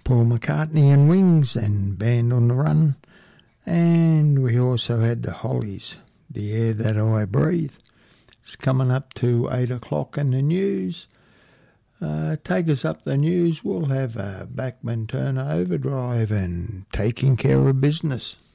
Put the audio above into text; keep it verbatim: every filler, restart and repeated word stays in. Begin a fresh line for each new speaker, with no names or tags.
Paul McCartney and Wings and Band on the Run. And we also had the Hollies, The Air That I Breathe. It's coming up to eight o'clock in the news. Uh, take us up the news. We'll have a Backman Turner Overdrive and Taking Care of Business.